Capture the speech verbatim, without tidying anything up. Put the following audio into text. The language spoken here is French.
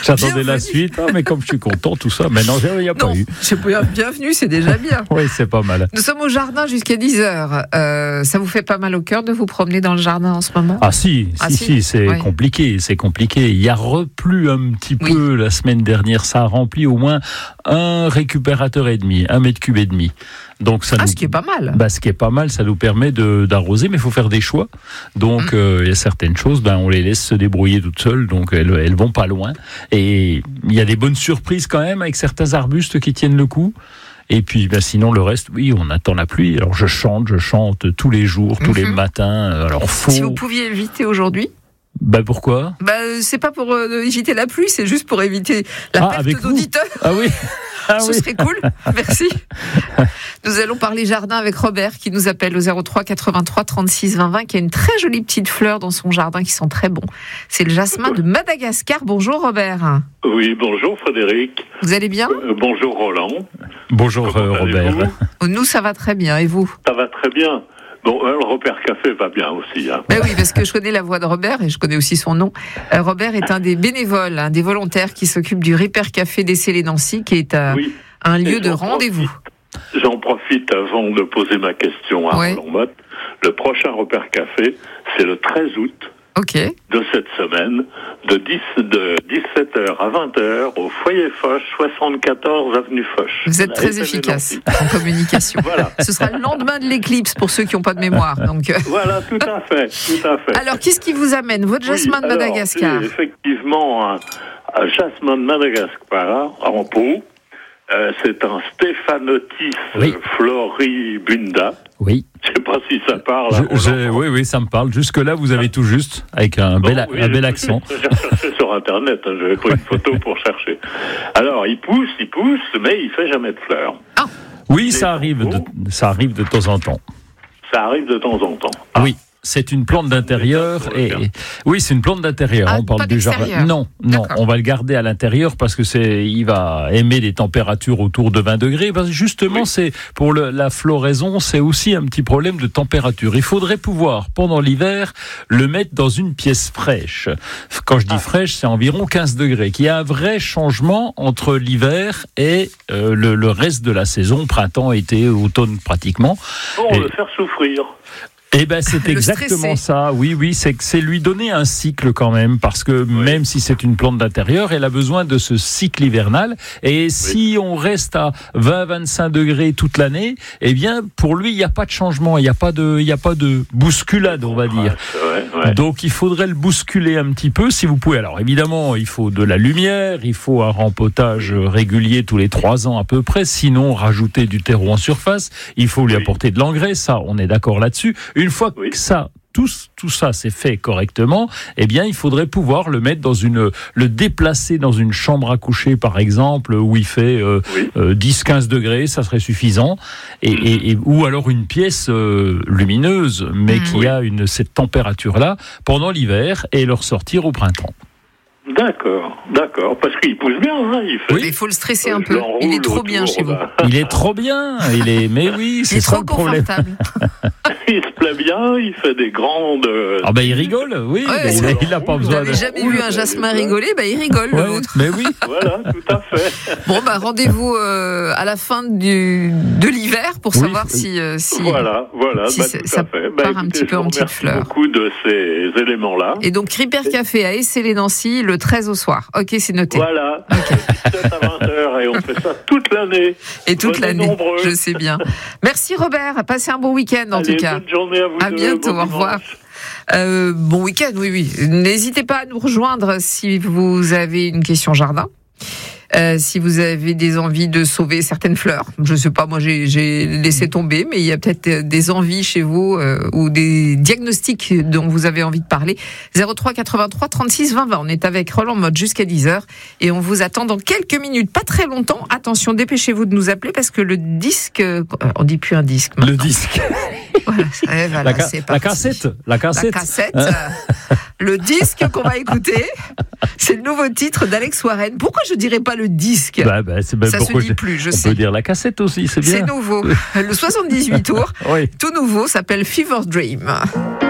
J'attendais Bienvenue. la suite, ah, mais comme je suis content, tout ça, mais non, il n'y a pas Non, eu. je peux- bienvenue, c'est déjà bien. Oui, c'est pas mal. Nous sommes au jardin jusqu'à dix heures. Euh, ça vous fait pas mal au cœur de vous promener dans le jardin en ce moment? Ah si, Ah, si, si. si, c'est Ouais. compliqué, c'est compliqué. Il y a replu un petit Oui. peu la semaine dernière, ça a rempli au moins un récupérateur et demi, un mètre cube et demi. Donc ça Ah, nous... ce qui est pas mal. Bah, ce qui est pas mal, ça nous permet de, d'arroser, mais il faut faire des choix. Donc, Mmh. euh, il y a certaines choses, ben, on les laisse se débrouiller toutes seules, donc elles, elles vont pas loin. Et il y a des bonnes surprises quand même avec certains arbustes qui tiennent le coup. Et puis, ben, sinon, le reste, oui, on attend la pluie. Alors, je chante, je chante tous les jours, tous Mmh. les matins. Alors, faut. Si vous pouviez éviter aujourd'hui, Ben, pourquoi? bah, c'est pas pour euh, éviter la pluie, c'est juste pour éviter la Ah, avec perte vous d'auditeurs. Ah oui. Ah Ce oui. serait cool, merci. Nous allons parler jardin avec Robert qui nous appelle au zéro trois quatre-vingt-trois trente-six vingt vingt, qui a une très jolie petite fleur dans son jardin qui sent très bon. C'est le jasmin de Madagascar. Bonjour Robert. Oui, bonjour Frédéric. Vous allez bien? Euh, bonjour Roland. Bonjour, Comment euh, Robert. allez-vous? Nous, ça va très bien. Et vous? Ça va très bien. Bon, euh, le repère café va bien aussi. Hein. Ben oui, parce que je connais la voix de Robert et je connais aussi son nom. Euh, Robert est un des bénévoles, un des volontaires qui s'occupe du Repair Café d'Essey-les-Nancy, qui est euh, Oui. un Et lieu de j'en rendez-vous. profite- J'en profite avant de poser ma question à Ouais. Roland Motte. Le prochain repère café, c'est le treize août Ok. de cette semaine, de, dix, de dix-sept heures à vingt heures, au foyer Foch, soixante-quatorze avenue Foch. Vous êtes La très F N efficace Nancy. en communication. Voilà. Ce sera le lendemain de l'éclipse pour ceux qui n'ont pas de mémoire. Donc, euh, Voilà, tout à fait, tout à fait. alors, qu'est-ce qui vous amène? Votre Oui, jasmin de alors, Madagascar. c'est effectivement un, un jasmin de Madagascar en pot. Euh, c'est un Stephanotis Oui. floribunda. Oui. Je sais pas si ça parle. Je- à Roland. je- oui, oui, ça me parle. Jusque-là, vous avez tout juste, avec un Bon, bel, a- oui, un bel j'ai- accent. J'ai recherché sur Internet, hein, j'avais pris une photo pour chercher. Alors, il pousse, il pousse, mais il fait jamais de fleurs. Oui, Les ça arrive, bambous. de, ça arrive de temps en temps. Ça arrive de temps en temps. Oui. C'est une plante d'intérieur Sur le et terrain. oui, c'est une plante d'intérieur. Ah, on parle pas du jardin. d'extérieur. Non, non, D'accord. on va le garder à l'intérieur parce que c'est, il va aimer des températures autour de vingt degrés. Parce que justement, Oui. c'est pour le- la floraison, c'est aussi un petit problème de température. Il faudrait pouvoir pendant l'hiver le mettre dans une pièce fraîche. Quand je dis Ah. fraîche, c'est environ quinze degrés. Qu'il y a un vrai changement entre l'hiver et euh, le, le reste de la saison, printemps, été, automne pratiquement. Pour Et- le faire souffrir. Eh ben, c'est Le exactement stresser. ça. Oui, oui, c'est que c'est lui donner un cycle quand même, parce que même si c'est une plante d'intérieur, elle a besoin de ce cycle hivernal. Et si on reste à vingt à vingt-cinq degrés toute l'année, eh bien, pour lui, il n'y a pas de changement, il n'y a pas de, il n'y a pas de bousculade, on va dire. Ouais, c'est vrai, ouais. Donc, il faudrait le bousculer un petit peu, si vous pouvez. Alors, évidemment, il faut de la lumière, il faut un rempotage régulier tous les trois ans à peu près. Sinon, rajouter du terreau en surface. Il faut lui Oui. apporter de l'engrais. Ça, on est d'accord là-dessus. Une fois Oui. que ça, tout, tout ça c'est fait correctement, eh bien, il faudrait pouvoir le mettre dans une, le déplacer dans une chambre à coucher, par exemple, où il fait euh, Oui. euh, dix à quinze degrés, ça serait suffisant. Et, et- et- ou alors une pièce euh, lumineuse, mais Mhm. qui a une, cette température-là pendant l'hiver et le ressortir au printemps. D'accord, d'accord, parce qu'il pousse bien, hein, il fait. Oui. Mais il faut le stresser Euh, un je peu. l'enroule Il est trop bien autour, chez vous. bah, Il est trop bien, il est, mais oui, Il c'est est ça trop le problème. confortable. il se plaît bien, il fait des grandes. euh, Ah ben il rigole, oui, Ouais, mais il, a, c'est- il a pas Vous besoin de. n'avez jamais vu un jasmin rigoler? Bah, il rigole, le Ouais, vôtre. mais oui. Voilà, tout à fait. Bon, bah, rendez-vous euh, à la fin du, de l'hiver pour Oui, savoir oui. si, euh, si. Voilà, voilà, si bah, ça- tout ça à fait. part un écoutez, petit peu je en vous petites remercie fleurs. beaucoup de ces éléments-là. Et donc, Repair Café à Essey-les-Nancy le treize au soir. Ok, c'est noté. Voilà, dix-sept à vingt heures et on fait ça toute l'année. Et toute Venez l'année. nombreux. Je sais bien. Merci Robert. Passez un bon week-end en Allez, tout cas. bonne journée à vous À deux, bientôt, bon au revoir. dimanche. Euh, bon week-end, oui, oui. N'hésitez pas à nous rejoindre si vous avez une question jardin. Euh, si vous avez des envies de sauver certaines fleurs, je sais pas, moi j'ai, j'ai laissé tomber, mais il y a peut-être des envies chez vous euh, ou des diagnostics dont vous avez envie de parler. zéro trois quatre-vingt-trois trente-six vingt vingt. On est avec Roland Motte jusqu'à dix heures et on vous attend dans quelques minutes, pas très longtemps. Attention, dépêchez-vous de nous appeler parce que le disque, euh, on dit plus un disque. Le maintenant. disque. Voilà, et voilà, La, ca- c'est la parti. cassette. La La cassette. cassette. euh, le disque qu'on va écouter, c'est le nouveau titre d'Alex Warren. Pourquoi je dirais pas le disque? Bah, bah, c'est ben Ça se pourquoi dit je- plus, je on sais. peut dire la cassette aussi, c'est bien. C'est nouveau. Le soixante-dix-huit tours, Oui. tout nouveau, s'appelle Fever Dream.